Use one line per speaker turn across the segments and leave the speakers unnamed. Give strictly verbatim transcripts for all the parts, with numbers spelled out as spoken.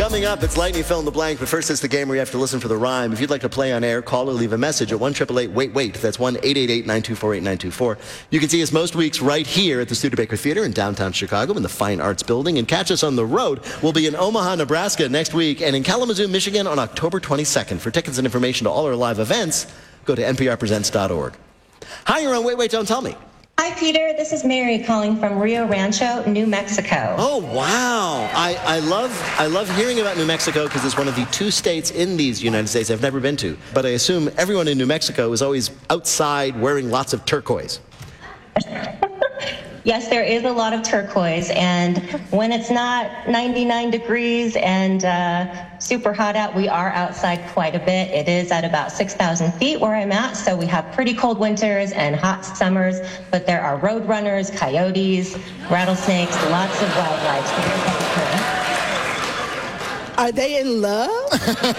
Coming up, it's Lightning Fill in the Blank, but first it's the game where you have to listen for the rhyme. If you'd like to play on air, call or leave a message at one eight eight eight, wait, wait. That's one eight eight eight, nine two four, eight nine two four. You can see us most weeks right here at the Studebaker Theater in downtown Chicago in the Fine Arts Building, and catch us on the road. We'll be in Omaha, Nebraska next week, and in Kalamazoo, Michigan on October twenty-second. For tickets and information to all our live events, go to N P R presents dot org. Hi, you're on Wait, Wait, Don't Tell Me.
Hi, Peter. This is Mary calling from Rio Rancho, New Mexico.
Oh, wow. I, I love I love hearing about New Mexico because it's one of the two states in these United States I've never been to. But I assume everyone in New Mexico is always outside wearing lots of turquoise.
Yes, there is a lot of turquoise, and when it's not ninety-nine degrees and uh, super hot out, we are outside quite a bit. It is at about six thousand feet where I'm at, so we have pretty cold winters and hot summers, but there are road runners, coyotes, rattlesnakes, lots of wildlife.
Are they in love?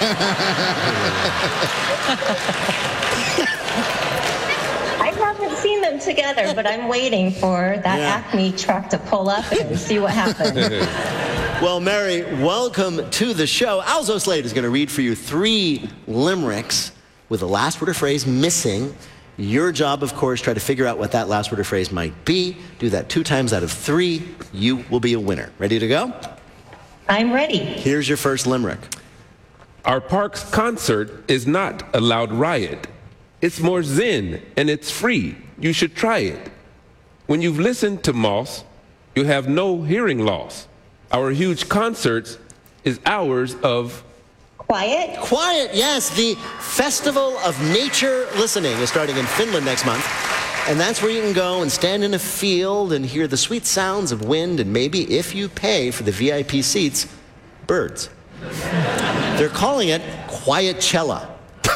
I haven't seen them together, but I'm waiting for that
Yeah.
Acme truck to pull up and see what happens.
Well, Mary, welcome to the show. Alzo Slade is going to read for you three limericks with the last word or phrase missing. Your job, of course, try to figure out what that last word or phrase might be. Do that two times out of three. You will be a winner. Ready to go?
I'm ready.
Here's your first limerick.
Our park's concert is not a loud riot. It's more zen, and it's free. You should try it. When you've listened to Moss, you have no hearing loss. Our huge concerts is hours of...
Quiet?
Quiet, yes. The Festival of Nature Listening is starting in Finland next month. And that's where you can go and stand in a field and hear the sweet sounds of wind and maybe, if you pay for the V I P seats, birds. They're calling it Quietcella.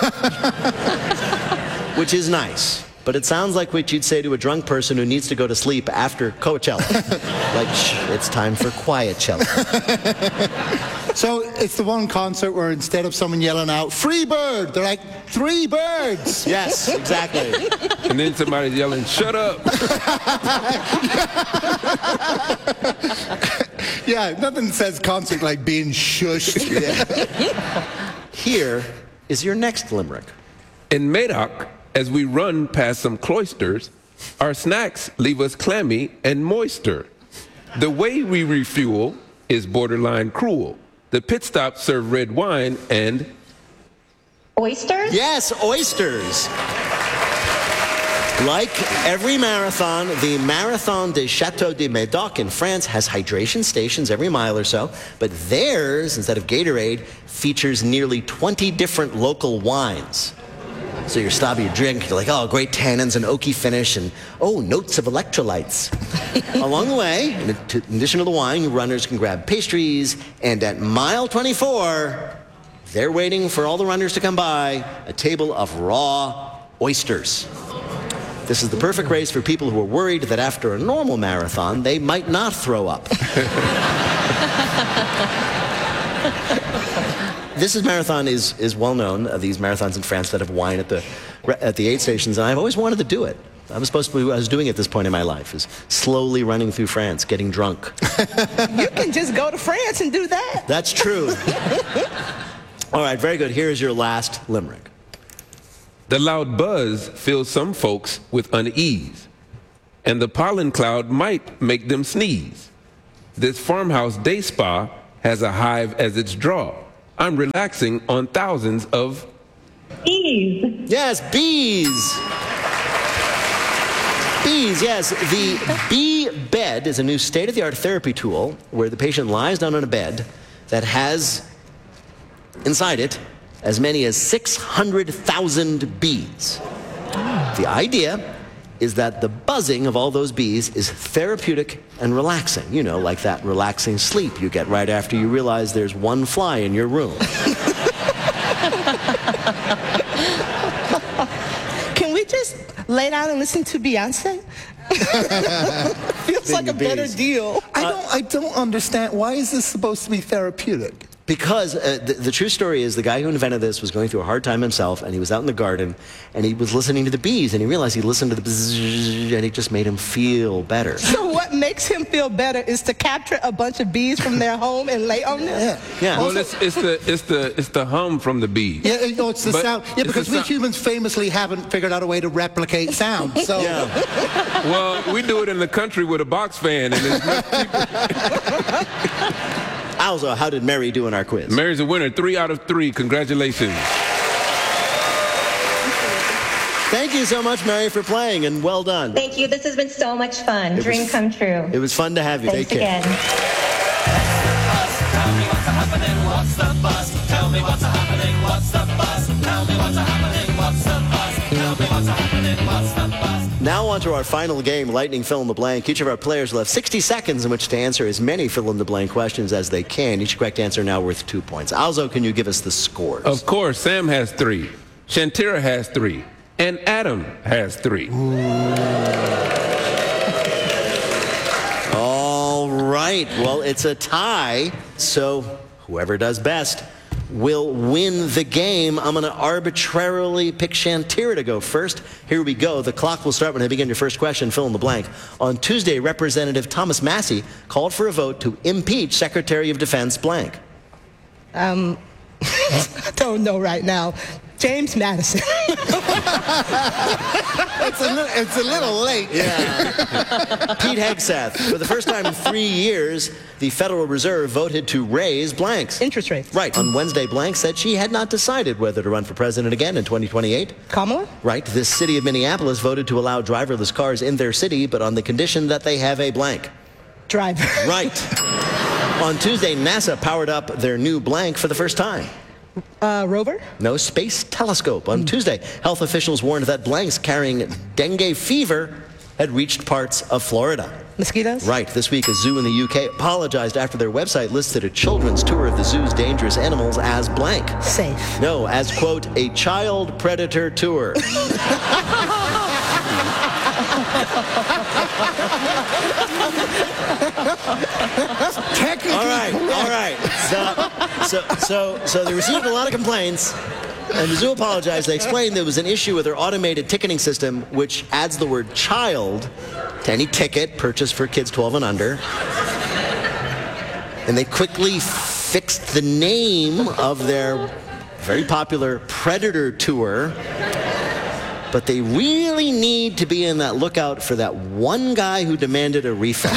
Which is nice, but it sounds like what you'd say to a drunk person who needs to go to sleep after Coachella. Like, shh, it's time for Quietcella.
So it's the one concert where instead of someone yelling out, "Free bird," they're like, "Three birds."
Yes, exactly.
And then somebody's yelling, "Shut up."
Yeah, nothing says concert like being shushed. Yeah.
Here is your next limerick.
In Madoc, as we run past some cloisters, our snacks leave us clammy and moister. The way we refuel is borderline cruel. The pit stops serve red wine and...
Oysters?
Yes, oysters. Like every marathon, the Marathon des Châteaux de Médoc in France has hydration stations every mile or so, but theirs, instead of Gatorade, features nearly twenty different local wines. So you're stopping your drink, you're like, oh, great tannins and oaky finish, and oh, notes of electrolytes. Along the way, in addition to the wine, runners can grab pastries, and at mile twenty-four, they're waiting for all the runners to come by, a table of raw oysters. This is the perfect race for people who are worried that after a normal marathon, they might not throw up. This is marathon is, is well known, uh, these marathons in France that have wine at the, at the aid stations, and I've always wanted to do it. I was supposed to, I was doing it at this point in my life, is slowly running through France, getting drunk.
You can just go to France and do that.
That's true. All right, very good. Here is your last limerick.
The loud buzz fills some folks with unease, and the pollen cloud might make them sneeze. This farmhouse day spa has a hive as its draw. I'm relaxing on thousands of...
Bees.
Yes, bees. Bees, yes. The bee bed is a new state-of-the-art therapy tool where the patient lies down on a bed that has inside it as many as six hundred thousand bees. The idea is that the buzzing of all those bees is therapeutic and relaxing. You know, like that relaxing sleep you get right after you realize there's one fly in your room.
Can we just lay down and listen to Beyonce? Feels like a better deal.
I don't, I don't understand. Why is this supposed to be therapeutic?
Because uh, the, the true story is the guy who invented this was going through a hard time himself, and he was out in the garden, and he was listening to the bees, and he realized he listened to the bzzz, and it just made him feel better.
So what makes him feel better is to capture a bunch of bees from their home and lay on them?
Yeah.
Yeah.
Well, it's, it's the it's the it's the hum from the bees.
Yeah, you know, it's the
But
sound. Yeah,
it's
because
the
we
sound.
humans famously haven't figured out a way to replicate sound. So
Yeah.
Well, we do it in the country with a box fan, and it's much cheaper.
Also, how did Mary do in our quiz?
Mary's a winner, three out of three. Congratulations.
Thank you so much, Mary, for playing, and well done.
Thank you. This has been so much fun.
It
Dream
was-
come true.
It was fun to have you.
Thanks
Take care.
again.
Now on to our final game, Lightning Fill in the Blank. Each of our players will have sixty seconds in which to answer as many fill in the blank questions as they can. Each correct answer now worth two points. Alzo, can you give us the scores?
Of course, Sam has three, Shantira has three, and Adam has three.
All right. Well, it's a tie, so whoever does best will win the game. I'm going to arbitrarily pick Shantira to go first. Here we go. The clock will start when I begin your first question. Fill in the blank. On Tuesday, Representative Thomas Massey called for a vote to impeach Secretary of Defense blank.
Um, I don't know right now. James Madison.
it's, a little, it's a little late.
Yeah. Pete Hegseth. For the first time in three years, the Federal Reserve voted to raise blanks.
Interest rates.
Right. On Wednesday, blank said she had not decided whether to run for president again in twenty twenty-eight.
Kamala?
Right. The city of Minneapolis voted to allow driverless cars in their city, but on the condition that they have a blank.
Driver.
Right. On Tuesday, NASA powered up their new blank for the first time.
Uh, rover?
No space telescope. On Tuesday, health officials warned that blanks carrying dengue fever had reached parts of Florida.
Mosquitoes?
Right. This week, a zoo in the U K apologized after their website listed a children's tour of the zoo's dangerous animals as blank.
Safe.
No, as, quote, a child predator tour.
Technically
All right,
correct.
all right. So, so, so, so they received a lot of complaints, and the zoo apologized. They explained there was an issue with their automated ticketing system, which adds the word child to any ticket purchased for kids twelve and under. And they quickly fixed the name of their very popular Predator tour. But they really need to be in that lookout for that one guy who demanded a refund.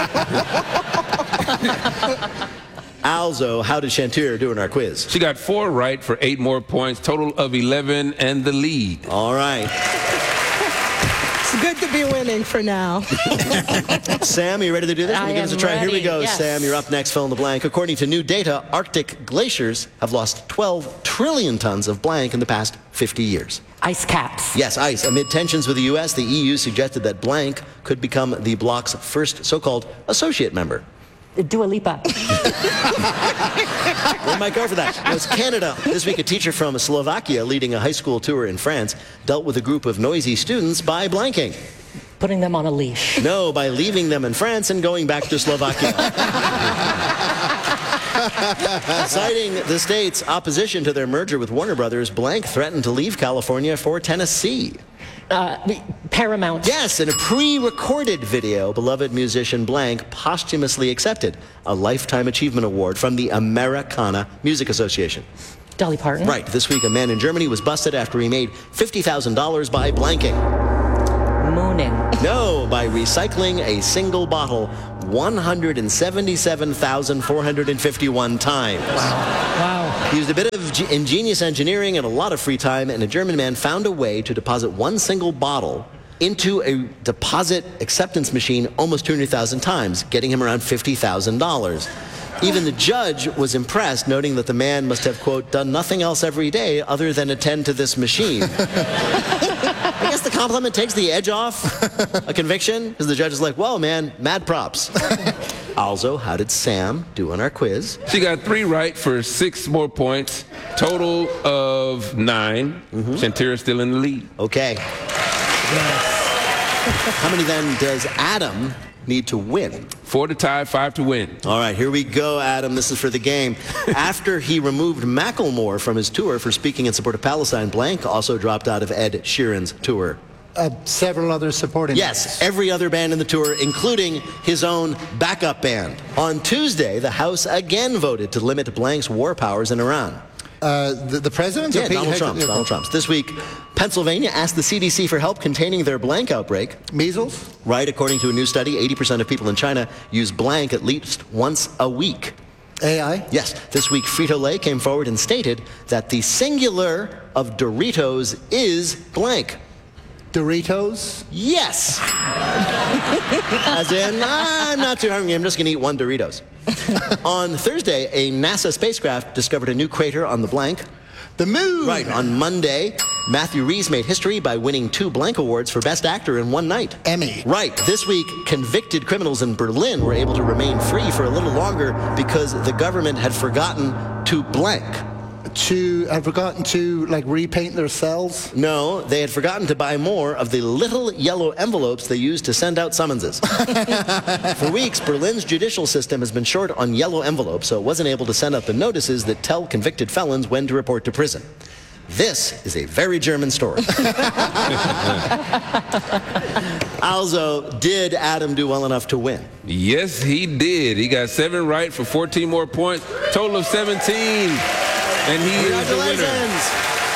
Alzo, how did Shantira do in our quiz?
She got four right for eight more points, total of eleven, and the lead.
All right.
It's good to be winning for now.
Sam, are you ready to do this?
I
Wanna give us a
am
try. Here we
ready,
go.
yes.
Sam, you're up next. Fill in the blank. According to new data, Arctic glaciers have lost twelve trillion tons of blank in the past fifty years.
Ice caps.
Yes, ice. Amid tensions with the U S, the E U suggested that blank could become the bloc's first so-called associate member.
Dua Lipa.
We might go for that. Now, it's Canada. This week, a teacher from Slovakia leading a high school tour in France dealt with a group of noisy students by blanking.
Putting them on a leash.
No, by leaving them in France and going back to Slovakia. Citing the state's opposition to their merger with Warner Brothers, blank threatened to leave California for Tennessee.
Uh, Paramount.
Yes, in a pre-recorded video, beloved musician blank posthumously accepted a Lifetime Achievement Award from the Americana Music Association.
Dolly Parton.
Right, this week a man in Germany was busted after he made fifty thousand dollars by blanking.
Mooning.
No, by recycling a single bottle one hundred seventy-seven thousand four hundred fifty-one times.
Wow.
He used a bit of g- ingenious engineering and a lot of free time, and a German man found a way to deposit one single bottle into a deposit acceptance machine almost two hundred thousand times, getting him around fifty thousand dollars. Even the judge was impressed, noting that the man must have, quote, done nothing else every day other than attend to this machine. I guess the compliment takes the edge off a conviction, because the judge is like, whoa, man, mad props. Also, how did Sam do on our quiz?
She got three right for six more points, total of nine. Mm-hmm. Shantira's still in the lead.
Okay. How many then does Adam need to win?
Four to tie, five to win.
All right, here we go, Adam. This is for the game. After he removed Macklemore from his tour for speaking in support of Palestine, Blank also dropped out of Ed Sheeran's tour.
Uh, several other supporting
Yes,
acts.
every other band in the tour, including his own backup band. On Tuesday, the House again voted to limit Blank's war powers in Iran.
Uh, the, the president?
Yeah, Donald Trump.
Trump.
Donald Trump's. This week, Pennsylvania asked the C D C for help containing their Blank outbreak.
Measles?
Right, according to a new study, eighty percent of people in China use Blank at least once a week.
A I?
Yes, this week Frito-Lay came forward and stated that the singular of Doritos is Blank.
Doritos?
Yes! As in, I'm not too hungry, I'm just going to eat one Doritos. On Thursday, a NASA spacecraft discovered a new crater on the Blank.
The moon!
Right, on Monday, Matthew Rhys made history by winning two Blank Awards for Best Actor in one night.
Emmy.
Right, this week, convicted criminals in Berlin were able to remain free for a little longer because the government had forgotten to blank.
To, I've forgotten to, like, repaint their cells?
No, they had forgotten to buy more of the little yellow envelopes they used to send out summonses. For weeks, Berlin's judicial system has been short on yellow envelopes, so it wasn't able to send out the notices that tell convicted felons when to report to prison. This is a very German story. Also, did Adam do well enough to win?
Yes, he did. He got seven right for fourteen more points, total of seventeen. And he is the winner.
Congratulations.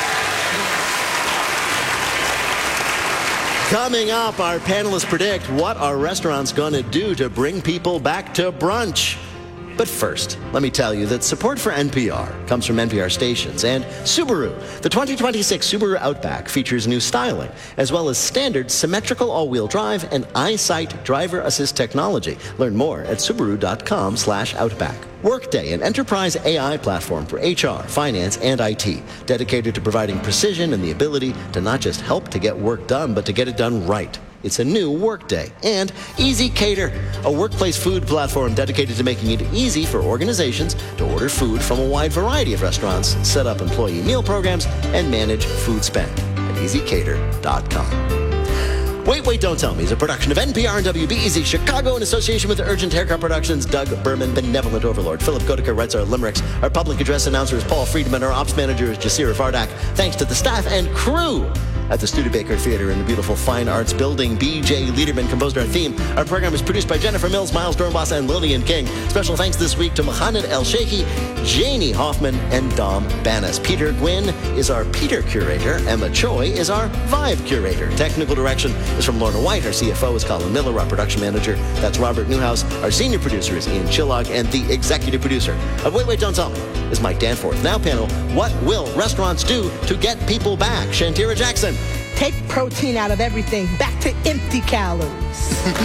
Coming up, our panelists predict what are restaurants going to do to bring people back to brunch. But first, let me tell you that support for N P R comes from N P R stations and Subaru. The twenty twenty-six Subaru Outback features new styling, as well as standard symmetrical all-wheel drive and EyeSight driver assist technology. Learn more at Subaru.com slash Outback. Workday, an enterprise A I platform for H R, finance, and I T, dedicated to providing precision and the ability to not just help to get work done, but to get it done right. It's a new Workday. And Easy Cater, a workplace food platform dedicated to making it easy for organizations to order food from a wide variety of restaurants, set up employee meal programs, and manage food spend at easy cater dot com. Wait, Wait, Don't Tell Me is a production of N P R and W B E Z Chicago in association with Urgent Haircut Productions. Doug Berman, benevolent overlord. Philip Goedeke writes our limericks. Our public address announcer is Paul Friedman. Our ops manager is Jasira Vardak. Thanks to the staff and crew at the Studebaker Theater in the beautiful Fine Arts Building. B J Liederman composed our theme. Our program is produced by Jennifer Mills, Miles Dornbos, and Lillian King. Special thanks this week to Mohamed El Sheikhi, Janie Hoffman, and Dom Banas. Peter Gwynn is our Peter Curator. Emma Choi is our Vibe Curator. Technical direction is from Lorna White. Our C F O is Colin Miller. Our production manager, that's Robert Newhouse. Our senior producer is Ian Chillog. And the executive producer of Wait, Wait, Don't Tell Me is Mike Danforth. Now, panel, what will restaurants do to get people back? Shantira Jackson.
Take protein out of everything. Back to empty calories.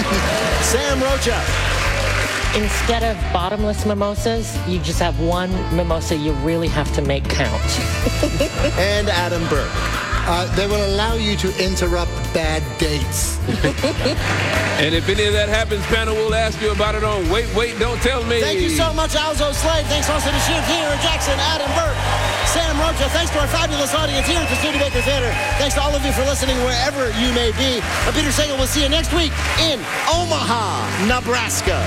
Sam Rocha.
Instead of bottomless mimosas, you just have one mimosa you really have to make count.
And Adam Burke.
Uh, they will allow you to interrupt bad dates.
And if any of that happens, panel, we'll ask you about it on Wait, Wait, Don't Tell Me.
Thank you so much, Alzo Slade. Thanks also to Shantira Jackson, Adam Burke, Sam Rocha. Thanks to our fabulous audience here at the Studebaker Theater. Thanks to all of you for listening wherever you may be. I'm Peter Sagal. We'll see you next week in Omaha, Nebraska.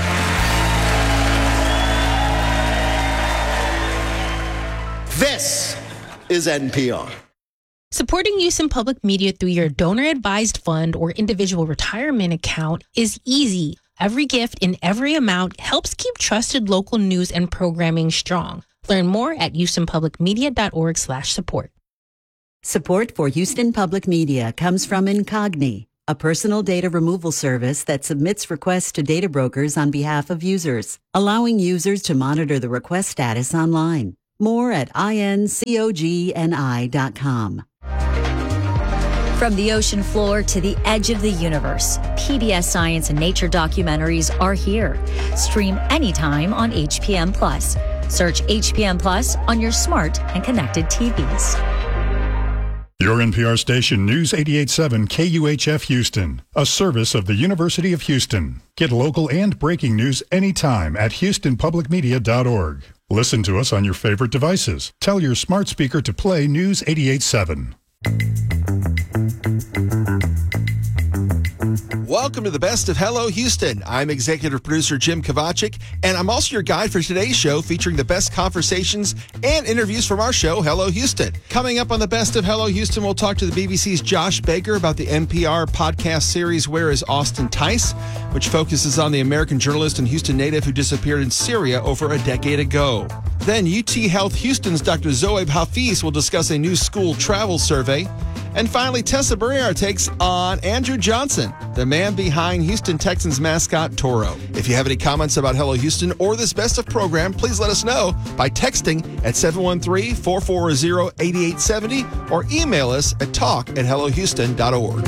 This is N P R.
Supporting Houston Public Media through your donor-advised fund or individual retirement account is easy. Every gift in every amount helps keep trusted local news and programming strong. Learn more at houston public media dot org slash support.
Support for Houston Public Media comes from Incogni, a personal data removal service that submits requests to data brokers on behalf of users, allowing users to monitor the request status online. More at incogni dot com.
From the ocean floor to the edge of the universe, P B S Science and Nature documentaries are here. Stream anytime on H P M Plus. Search H P M Plus on your smart and connected T Vs.
Your N P R station, News eighty-eight point seven K U H F Houston, a service of the University of Houston. Get local and breaking news anytime at houston public media dot org. Listen to us on your favorite devices. Tell your smart speaker to play News eighty-eight point seven.
Welcome to the Best of Hello Houston. I'm executive producer Jim Kovacic, and I'm also your guide for today's show featuring the best conversations and interviews from our show, Hello Houston. Coming up on the Best of Hello Houston, we'll talk to the B B C's Josh Baker about the N P R podcast series Where is Austin Tice, which focuses on the American journalist and Houston native who disappeared in Syria over a decade ago. Then U T Health Houston's Doctor Zoeb Hafiz will discuss a new school travel survey. And finally, Tessa Barrera takes on Andrew Johnson, the man behind Houston Texans mascot Toro. If you have any comments about Hello Houston or this Best of program, please let us know by texting at seven one three, four four zero, eight eight seven zero or email us at talk at hello houston dot org.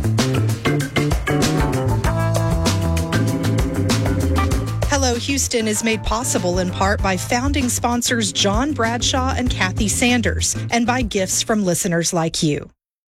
Hello Houston is made possible in part by founding sponsors John Bradshaw and Kathy Sanders and by gifts from listeners like you.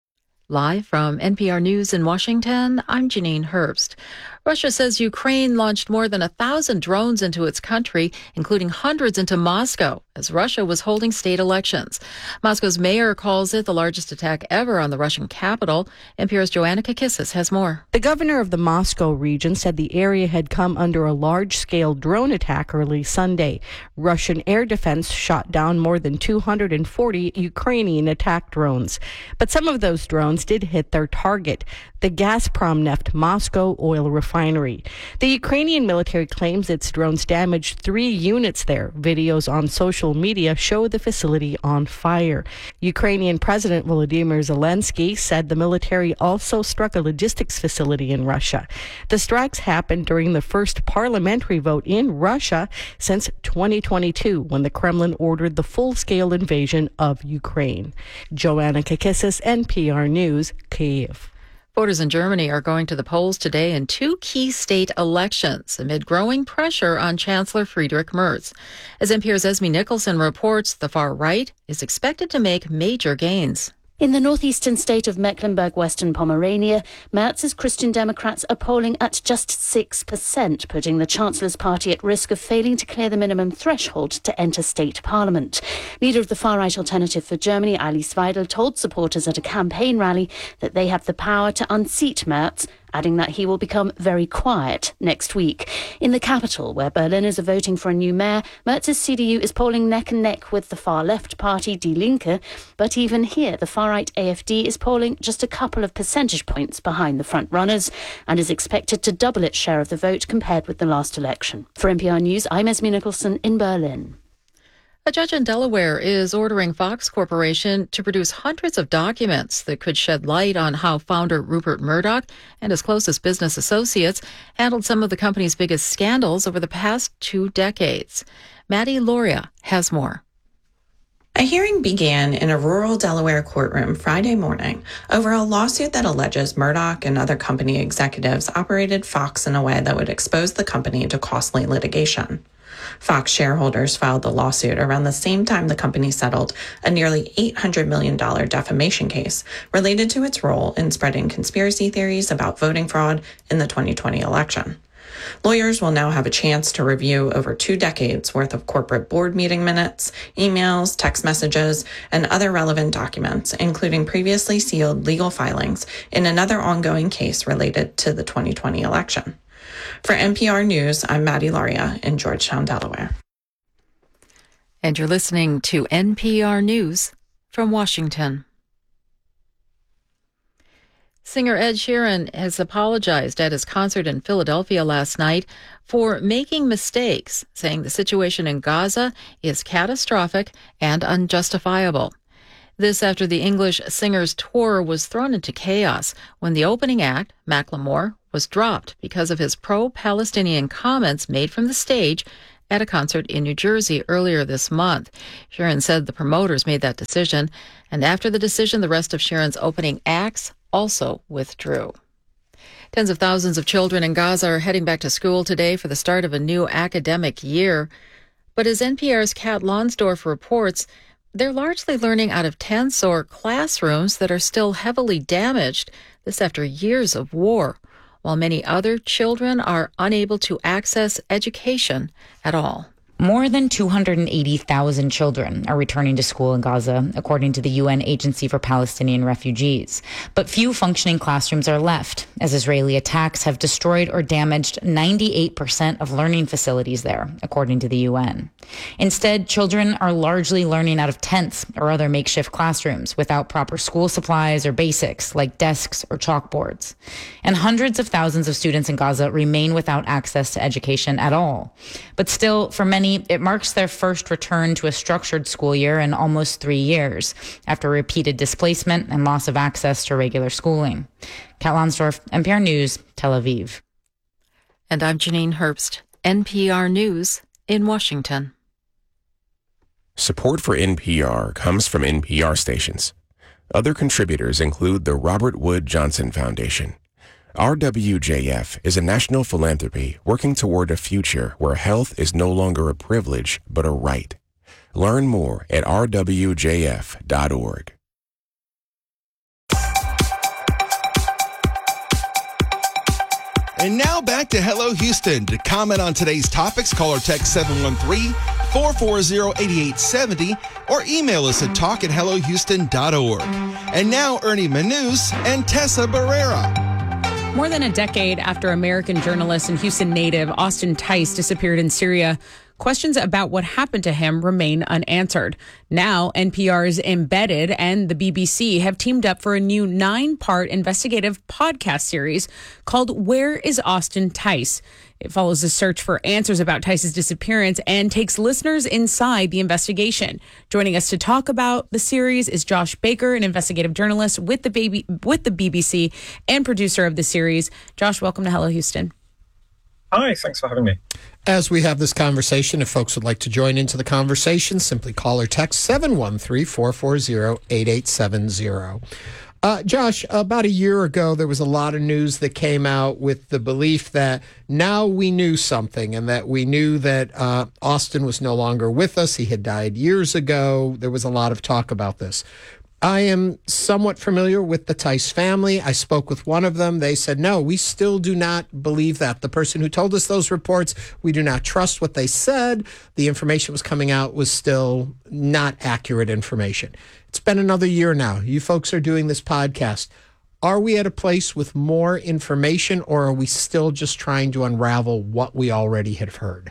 Live from N P R News in Washington, I'm Janine Herbst. Russia says Ukraine launched more than a thousand drones into its country, including hundreds into Moscow, as Russia was holding state elections. Moscow's mayor calls it the largest attack ever on the Russian capital. N P R's Joanna Kakissis has more.
The governor of the Moscow region said the area had come under a large-scale drone attack early Sunday. Russian air defense shot down more than two hundred forty Ukrainian attack drones. But some of those drones did hit their target, the Gazprom Neft Moscow oil refinery. The Ukrainian military claims its drones damaged three units there. Videos on social media show the facility on fire. Ukrainian President Volodymyr Zelensky said the military also struck a logistics facility in Russia. The strikes happened during the first parliamentary vote in Russia since twenty twenty-two, when the Kremlin ordered the full-scale invasion of Ukraine. Joanna Kakissis, N P R News, Kyiv.
Voters in Germany are going to the polls today in two key state elections amid growing pressure on Chancellor Friedrich Merz. As N P R's Esme Nicholson reports, the far right is expected to make major gains.
In the northeastern state of Mecklenburg-Western Pomerania, Merz's Christian Democrats are polling at just six percent, putting the Chancellor's party at risk of failing to clear the minimum threshold to enter state parliament. Leader of the far-right Alternative for Germany, Alice Weidel, told supporters at a campaign rally that they have the power to unseat Merz, adding that he will become very quiet next week. In the capital, where Berliners are voting for a new mayor, Merz's C D U is polling neck and neck with the far-left party Die Linke, but even here, the far-right A F D is polling just a couple of percentage points behind the front-runners and is expected to double its share of the vote compared with the last election. For N P R News, I'm Esme Nicholson in Berlin.
A judge in Delaware is ordering Fox Corporation to produce hundreds of documents that could shed light on how founder Rupert Murdoch and his closest business associates handled some of the company's biggest scandals over the past two decades. Maddie Loria has more.
A hearing began in a rural Delaware courtroom Friday morning over a lawsuit that alleges Murdoch and other company executives operated Fox in a way that would expose the company to costly litigation. Fox shareholders filed the lawsuit around the same time the company settled a nearly eight hundred million dollars defamation case related to its role in spreading conspiracy theories about voting fraud in the twenty twenty election. Lawyers will now have a chance to review over two decades worth of corporate board meeting minutes, emails, text messages, and other relevant documents, including previously sealed legal filings in another ongoing case related to the twenty twenty election. For N P R News, I'm Maddie Loria in Georgetown, Delaware.
And you're listening to N P R News from Washington. Singer Ed Sheeran has apologized at his concert in Philadelphia last night for making mistakes, saying the situation in Gaza is catastrophic and unjustifiable. This after the English singer's tour was thrown into chaos when the opening act, Macklemore, was dropped because of his pro-Palestinian comments made from the stage at a concert in New Jersey earlier this month. Sheeran said the promoters made that decision, and after the decision, the rest of Sheeran's opening acts also withdrew. Tens of thousands of children in Gaza are heading back to school today for the start of a new academic year. But as N P R's Kat Lonsdorf reports, they're largely learning out of tents or classrooms that are still heavily damaged, this after years of war, while many other children are unable to access education at all.
More than two hundred eighty thousand children are returning to school in Gaza, according to the U N Agency for Palestinian Refugees. But few functioning classrooms are left, as Israeli attacks have destroyed or damaged ninety-eight percent of learning facilities there, according to the U N. Instead, children are largely learning out of tents or other makeshift classrooms without proper school supplies or basics like desks or chalkboards. And hundreds of thousands of students in Gaza remain without access to education at all. But still, for many, it marks their first return to a structured school year in almost three years, after repeated displacement and loss of access to regular schooling. Kat Lonsdorf, N P R News, Tel Aviv.
And I'm Janine Herbst, N P R News in Washington.
Support for N P R comes from N P R stations. Other contributors include the Robert Wood Johnson Foundation. R W J F is a national philanthropy working toward a future where health is no longer a privilege, but a right. Learn more at r w j f dot org.
And now back to Hello Houston. To comment on today's topics, call or text seven one three, four four zero, eight eight seven zero or email us at talk at hello houston dot org. And now Ernie Manous and Tessa Barrera.
More than a decade after American journalist and Houston native Austin Tice disappeared in Syria, questions about what happened to him remain unanswered. Now, N P R's Embedded and the B B C have teamed up for a new nine-part investigative podcast series called Where is Austin Tice? It follows a search for answers about Tice's disappearance and takes listeners inside the investigation. Joining us to talk about the series is Josh Baker, an investigative journalist with the baby, with the B B C and producer of the series. Josh, welcome to Hello Houston.
Hi, thanks for having me.
As we have this conversation, if folks would like to join into the conversation, simply call or text seven one three, four four zero, eight eight seven zero. Uh, Josh, about a year ago, there was a lot of news that came out with the belief that now we knew something and that we knew that uh, Austin was no longer with us. He had died years ago. There was a lot of talk about this. I am somewhat familiar with the Tice family. I spoke with one of them. They said, no, we still do not believe that. The person who told us those reports, we do not trust what they said. The information was coming out was still not accurate information. It's been another year now. You folks are doing this podcast. Are we at a place with more information, or are we still just trying to unravel what we already have heard?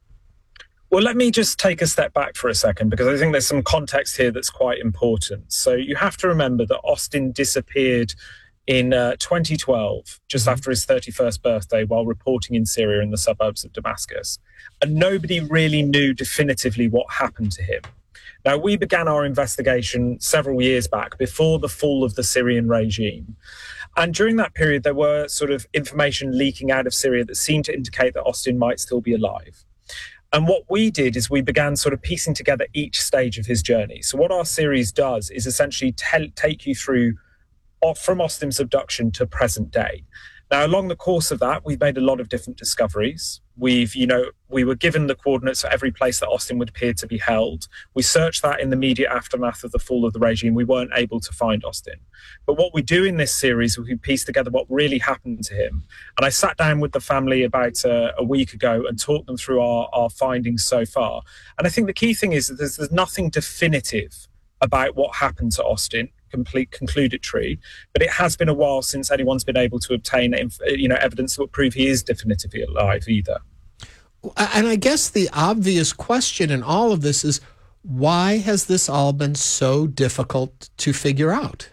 Well, let me just take a step back for a second, because I think there's some context here that's quite important. So you have to remember that Austin disappeared in uh, twenty twelve, just after his thirty-first birthday, while reporting in Syria in the suburbs of Damascus. And nobody really knew definitively what happened to him. Now, we began our investigation several years back, before the fall of the Syrian regime. And during that period, there were sort of information leaking out of Syria that seemed to indicate that Austin might still be alive. And what we did is we began sort of piecing together each stage of his journey. So what our series does is essentially tell, take you through from Austin's abduction to present day. Now, along the course of that, we've made a lot of different discoveries. We've, you know, we were given the coordinates for every place that Austin would appear to be held. We searched that in the immediate aftermath of the fall of the regime. We weren't able to find Austin. But what we do in this series, we piece together what really happened to him. And I sat down with the family about uh, a week ago and talked them through our, our findings so far. And I think the key thing is that there's, there's nothing definitive about what happened to Austin, complete concludatory, but it has been a while since anyone's been able to obtain, you know, evidence that would prove he is definitively alive either.
And I guess the obvious question in all of this is, why has this all been so difficult to figure out?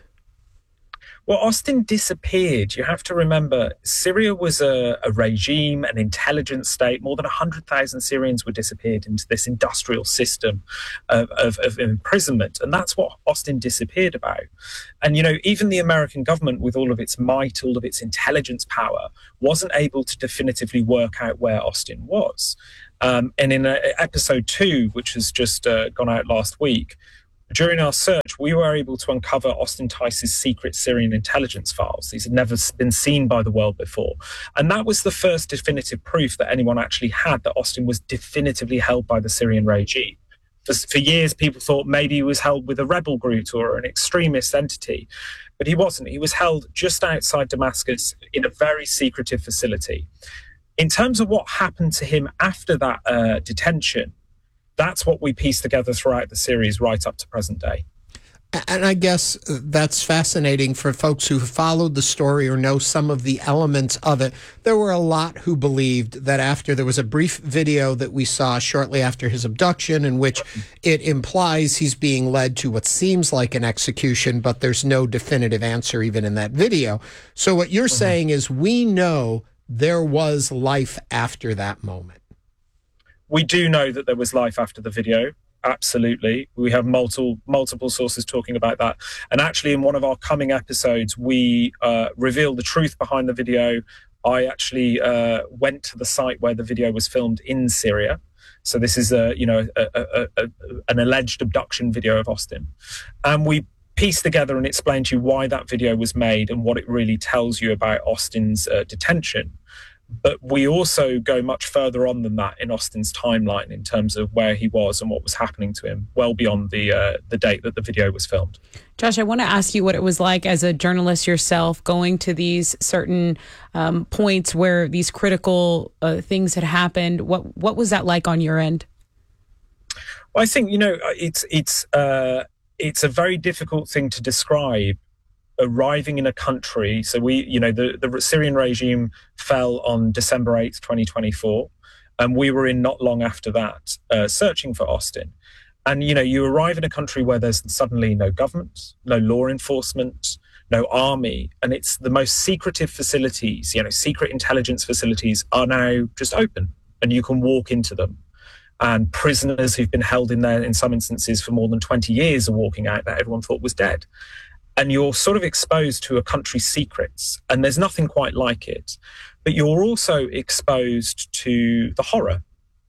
Well, Austin disappeared. You have to remember, Syria was a, a regime, an intelligence state. More than one hundred thousand Syrians were disappeared into this industrial system of, of, of imprisonment. And that's what Austin disappeared about. And, you know, even the American government, with all of its might, all of its intelligence power, wasn't able to definitively work out where Austin was. Um, and in uh, episode two, which has just uh, gone out last week, during our search, we were able to uncover Austin Tice's secret Syrian intelligence files. These had never been seen by the world before. And that was the first definitive proof that anyone actually had that Austin was definitively held by the Syrian regime. For, for years, people thought maybe he was held with a rebel group or an extremist entity, but he wasn't. He was held just outside Damascus in a very secretive facility. In terms of what happened to him after that uh, detention, that's what we piece together throughout the series right up to present day.
And I guess that's fascinating for folks who followed the story or know some of the elements of it. There were a lot who believed that after there was a brief video that we saw shortly after his abduction in which it implies he's being led to what seems like an execution, but there's no definitive answer even in that video. So what you're mm-hmm. saying is we know there was life after that moment.
We do know that there was life after the video. Absolutely. We have multiple multiple sources talking about that. And actually, in one of our coming episodes, we uh, reveal the truth behind the video. I actually uh, went to the site where the video was filmed in Syria. So this is a, you know, a, a, a, an alleged abduction video of Austin. And we pieced together and explained to you why that video was made and what it really tells you about Austin's uh, detention. But we also go much further on than that in Austin's timeline in terms of where he was and what was happening to him, well beyond the uh, the date that the video was filmed.
Josh, I want to ask you what it was like as a journalist yourself, going to these certain um, points where these critical uh, things had happened. What what was that like on your end?
Well, I think, you know, it's it's uh, it's a very difficult thing to describe. Arriving in a country, so we, you know, the, the Syrian regime fell on December eighth, twenty twenty-four, and we were in not long after that, uh, searching for Austin. And, you know, you arrive in a country where there's suddenly no government, no law enforcement, no army, and it's the most secretive facilities, you know, secret intelligence facilities are now just open, and you can walk into them. And prisoners who've been held in there in some instances for more than twenty years are walking out that everyone thought was dead. And you're sort of exposed to a country's secrets, and there's nothing quite like it. But you're also exposed to the horror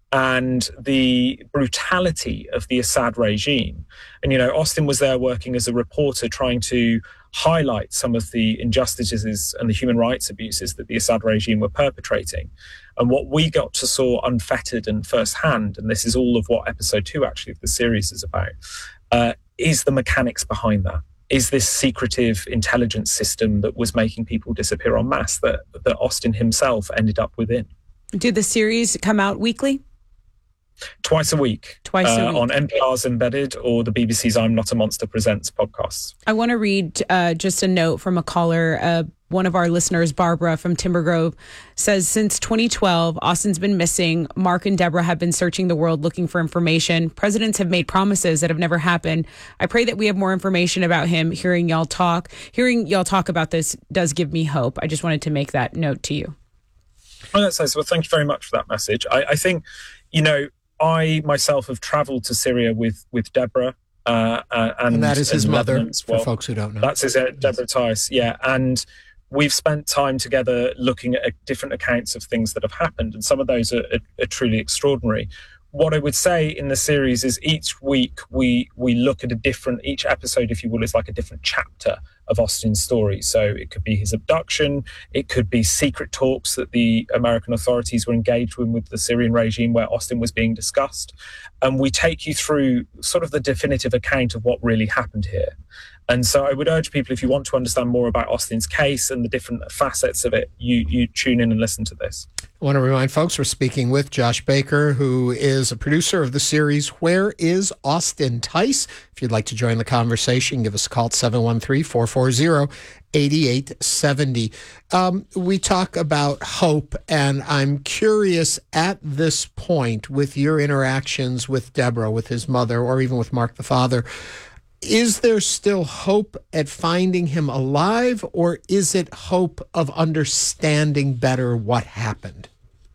and the brutality of the Assad regime. And, you know, Austin was there working as a reporter trying to highlight some of the injustices and the human rights abuses that the Assad regime were perpetrating. And what we got to saw unfettered and firsthand, and this is all of what episode two actually of the series is about, uh, is the mechanics behind that. Is this secretive intelligence system that was making people disappear en masse that, that Austin himself ended up within.
Did the series come out weekly?
Twice a week.
Twice a
uh,
week.
On N P R's Embedded or the B B C's I'm Not a Monster Presents podcasts.
I want to read uh, just a note from a caller. Uh, one of our listeners, Barbara from Timber Grove, says, since twenty twelve, Austin's been missing. Mark and Deborah have been searching the world looking for information. Presidents have made promises that have never happened. I pray that we have more information about him. Hearing y'all talk, hearing y'all talk about this does give me hope. I just wanted to make that note to you.
Oh, that's nice. Well, thank you very much for that message. I, I think, you know, I myself have traveled to Syria with, with Deborah. Uh, uh, and,
and that is his mother,
well.
for folks who don't know.
That's his, uh, Deborah Tice, yeah. And we've spent time together looking at different accounts of things that have happened, and some of those are, are, are truly extraordinary. What I would say in the series is each week we we look at a different, each episode, if you will, is like a different chapter of Austin's story. So it could be his abduction, it could be secret talks that the American authorities were engaged with with the Syrian regime where Austin was being discussed. And we take you through sort of the definitive account of what really happened here. And so I would urge people, if you want to understand more about Austin's case and the different facets of it, you you tune in and listen to this.
I want to remind folks we're speaking with Josh Baker, who is a producer of the series Where is Austin Tice? If you'd like to join the conversation, give us a call at seven one three, four four zero, eight eight seven zero. Um, we talk about hope, and I'm curious at this point with your interactions with Deborah, with his mother, or even with Mark the father, is there still hope at finding him alive, or is it hope of understanding better what happened?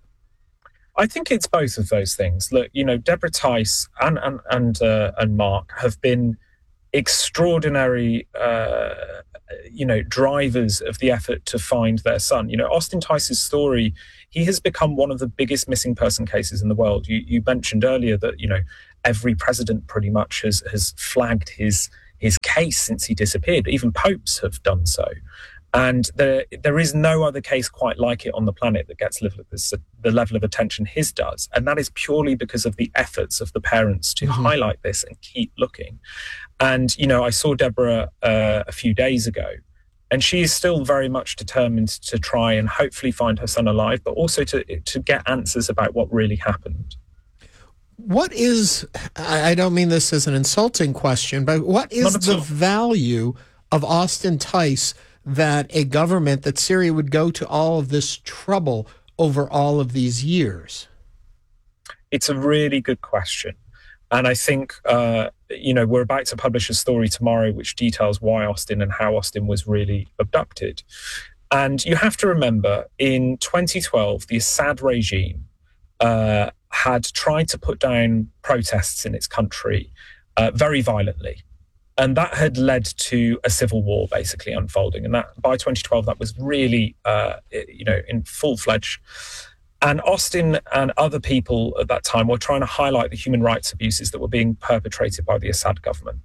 I think it's both of those things. Look, you know, Deborah Tice and and and, uh, and Mark have been extraordinary, uh, you know, drivers of the effort to find their son. You know, Austin Tice's story, he has become one of the biggest missing person cases in the world. You you mentioned earlier that, you know, every president pretty much has has flagged his his case since he disappeared. Even popes have done so. And there, there is no other case quite like it on the planet that gets level, the level of attention his does. And that is purely because of the efforts of the parents to mm-hmm. highlight this and keep looking. And, you know, I saw Deborah uh, a few days ago, and she is still very much determined to try and hopefully find her son alive, but also to to get answers about what really happened.
what is, I don't mean this as an insulting question, but what is the all. value of Austin Tice that a government, that Syria would go to all of this trouble over all of these years?
It's a really good question. And I think, uh, you know, we're about to publish a story tomorrow which details why Austin and how Austin was really abducted. And you have to remember, in twenty twelve, the Assad regime uh, had tried to put down protests in its country uh, very violently. And that had led to a civil war basically unfolding. And that by twenty twelve, that was really, uh, you know, in full-fledged. And Austin and other people at that time were trying to highlight the human rights abuses that were being perpetrated by the Assad government.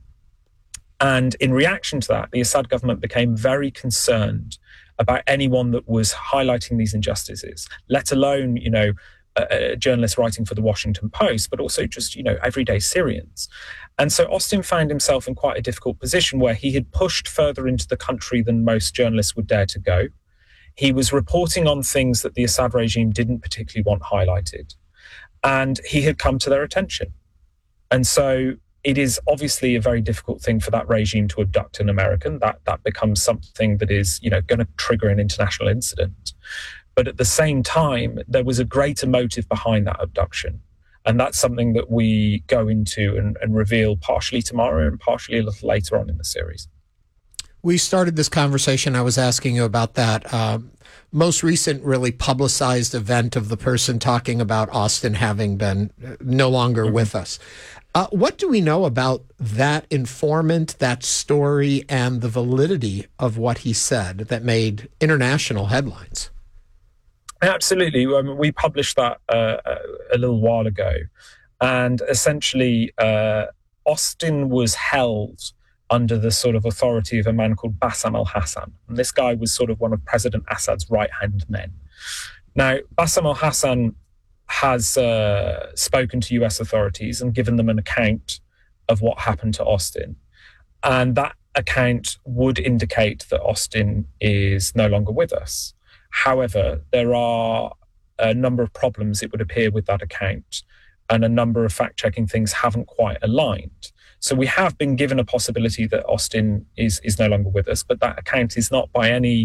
And in reaction to that, the Assad government became very concerned about anyone that was highlighting these injustices, let alone, you know, a, a journalist writing for the Washington Post, but also just, you know, everyday Syrians. And so Austin found himself in quite a difficult position where he had pushed further into the country than most journalists would dare to go. He was reporting on things that the Assad regime didn't particularly want highlighted. And he had come to their attention. And so it is obviously a very difficult thing for that regime to abduct an American. That that becomes something that is, you know, going to trigger an international incident. But at the same time, there was a greater motive behind that abduction. And that's something that we go into and, and reveal partially tomorrow and partially a little later on in the series.
We started this conversation, I was asking you about that uh, most recent really publicized event of the person talking about Austin having been no longer mm-hmm. with us. Uh, what do we know about that informant, that story, and the validity of what he said that made international headlines?
Absolutely. I mean, we published that uh, a little while ago. And essentially, uh, Austin was held under the sort of authority of a man called Bassam al-Hassan. And this guy was sort of one of President Assad's right-hand men. Now, Bassam al-Hassan has uh, spoken to U S authorities and given them an account of what happened to Austin. And that account would indicate that Austin is no longer with us. However, there are a number of problems, it would appear, with that account, and a number of fact-checking things haven't quite aligned. So we have been given a possibility that Austin is is no longer with us, but that account is not by any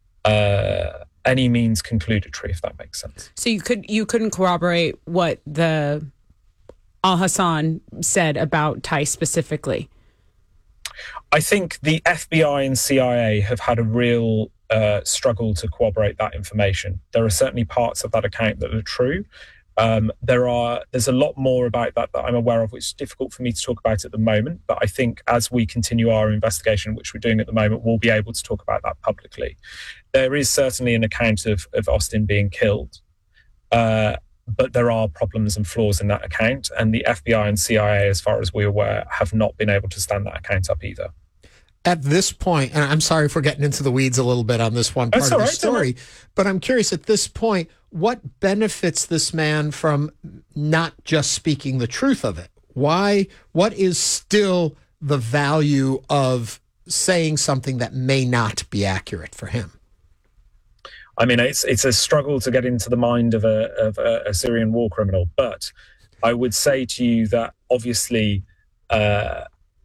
uh, any means concludatory, if that makes sense.
So you could you couldn't corroborate what the al-Hassan said about Tice specifically?
I think the F B I and C I A have had a real uh, struggle to corroborate that information. There are certainly parts of that account that are true. Um, there are, there's a lot more about that that I'm aware of, which is difficult for me to talk about at the moment. But I think as we continue our investigation, which we're doing at the moment, we'll be able to talk about that publicly. There is certainly an account of, of Austin being killed, uh, but there are problems and flaws in that account. And the F B I and C I A, as far as we're aware, have not been able to stand that account up either.
At this point, and I'm sorry for getting into the weeds a little bit on this one part
That's
of the
right,
story, but I'm curious at this point, what benefits this man from not just speaking the truth of it? Why, what is still the value of saying something that may not be accurate for him?
I mean, it's it's a struggle to get into the mind of a of a, a Syrian war criminal, but I would say to you that obviously uh,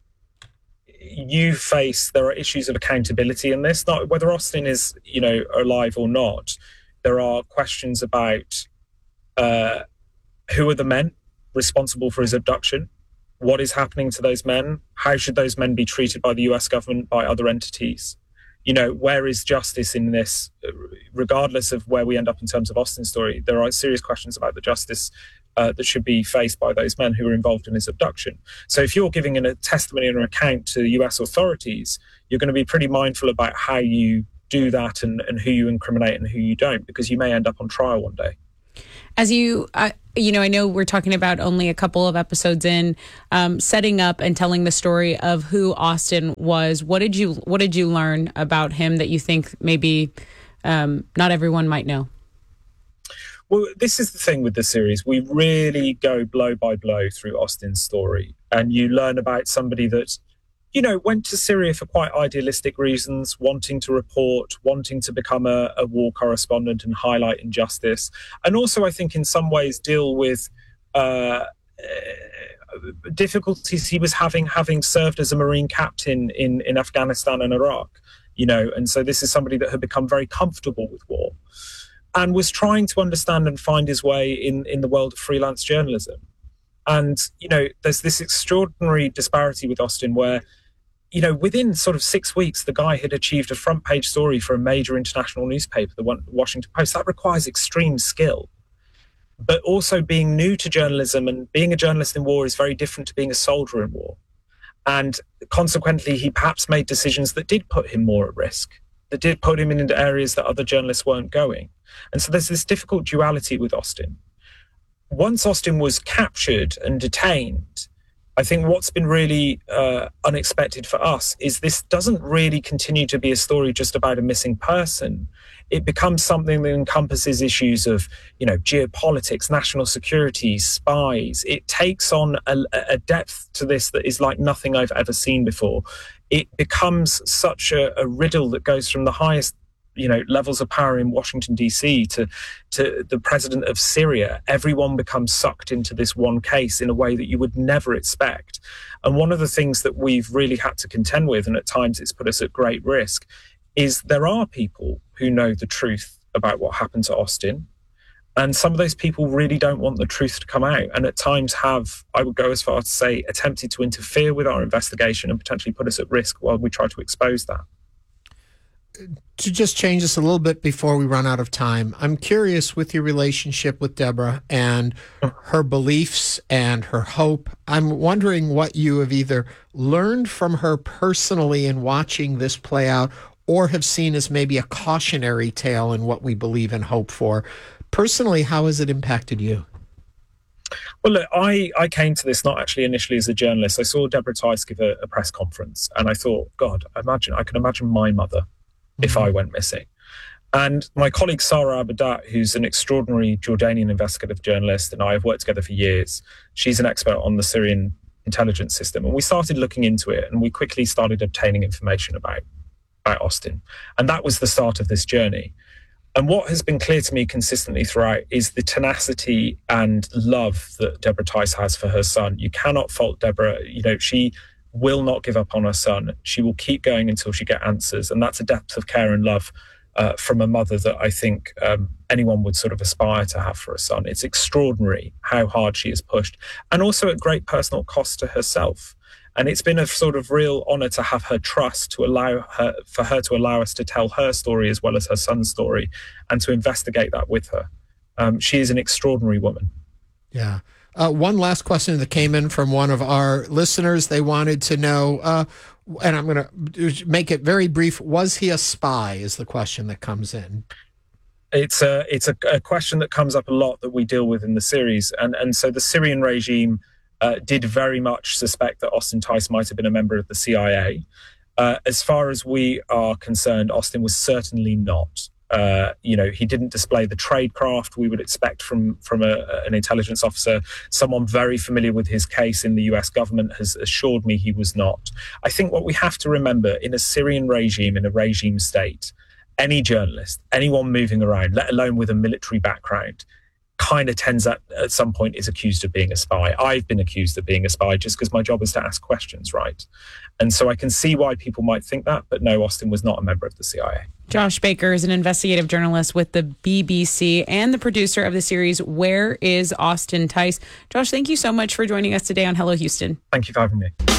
you face, there are issues of accountability in this, not whether Austin is, you know, alive or not. There are questions about uh, who are the men responsible for his abduction? What is happening to those men? How should those men be treated by the U S government, by other entities? You know, where is justice in this? Regardless of where we end up in terms of Austin's story, there are serious questions about the justice uh, that should be faced by those men who were involved in his abduction. So if you're giving a testimony or an account to the U S authorities, you're going to be pretty mindful about how you do that and, and who you incriminate and who you don't, because you may end up on trial one day.
As you, uh, you know, I know we're talking about only a couple of episodes in, um, setting up and telling the story of who Austin was. What did you, what did you learn about him that you think maybe um, not everyone might know?
Well, this is the thing with the series. We really go blow by blow through Austin's story, and you learn about somebody that, you know, went to Syria for quite idealistic reasons, wanting to report, wanting to become a, a war correspondent and highlight injustice. And also, I think, in some ways, deal with uh, uh, difficulties he was having, having served as a Marine captain in, in Afghanistan and Iraq, you know, and so this is somebody that had become very comfortable with war and was trying to understand and find his way in, in the world of freelance journalism. And, you know, there's this extraordinary disparity with Austin where, you know, within sort of six weeks, the guy had achieved a front page story for a major international newspaper, the Washington Post. That requires extreme skill. But also being new to journalism and being a journalist in war is very different to being a soldier in war. And consequently, he perhaps made decisions that did put him more at risk, that did put him into areas that other journalists weren't going. And so there's this difficult duality with Austin. Once Austin was captured and detained, I think what's been really uh, unexpected for us is this doesn't really continue to be a story just about a missing person. It becomes something that encompasses issues of, you know, geopolitics, national security, spies. It takes on a, a depth to this that is like nothing I've ever seen before. It becomes such a, a riddle that goes from the highest, you know, levels of power in Washington, D C to, to the president of Syria. Everyone becomes sucked into this one case in a way that you would never expect. And one of the things that we've really had to contend with, and at times it's put us at great risk, is there are people who know the truth about what happened to Austin. And some of those people really don't want the truth to come out, and at times have, I would go as far as to say, attempted to interfere with our investigation and potentially put us at risk while we try to expose that.
To just change this a little bit before we run out of time, I'm curious with your relationship with Deborah and her beliefs and her hope. I'm wondering what you have either learned from her personally in watching this play out or have seen as maybe a cautionary tale in what we believe and hope for. Personally, how has it impacted you?
Well, look, I, I came to this not actually initially as a journalist. I saw Deborah Tice give a, a press conference and I thought, God, imagine I can imagine my mother if mm-hmm. I went missing. And my colleague Sarah Abadat, who's an extraordinary Jordanian investigative journalist, and I have worked together for years. She's an expert on the Syrian intelligence system. And we started looking into it and we quickly started obtaining information about, about Austin. And that was the start of this journey. And what has been clear to me consistently throughout is the tenacity and love that Deborah Tice has for her son. You cannot fault Deborah. You know, she will not give up on her son. She will keep going until she gets answers. And that's a depth of care and love uh, from a mother that I think um, anyone would sort of aspire to have for a son. It's extraordinary how hard she has pushed, and also at great personal cost to herself. And it's been a sort of real honor to have her trust, to allow her, for her to allow us to tell her story as well as her son's story and to investigate that with her. Um, she is an extraordinary woman.
Yeah. Uh, one last question that came in from one of our listeners. They wanted to know, uh, and I'm going to make it very brief, was he a spy is the question that comes in.
It's a, it's a, a question that comes up a lot that we deal with in the series. And, and so the Syrian regime Uh, did very much suspect that Austin Tice might have been a member of the C I A. Uh, as far as we are concerned, Austin was certainly not. Uh, you know, he didn't display the tradecraft we would expect from, from a, an intelligence officer. Someone very familiar with his case in the U S government has assured me he was not. I think what we have to remember in a Syrian regime, in a regime state, any journalist, anyone moving around, let alone with a military background, kind of tends at, at some point is accused of being a spy. I've been accused of being a spy just because my job is to ask questions, right? And so I can see why people might think that, but no, Austin was not a member of the C I A.
Josh Baker is an investigative journalist with the B B C and the producer of the series, Where is Austin Tice? Josh, thank you so much for joining us today on Hello Houston.
Thank you for having me.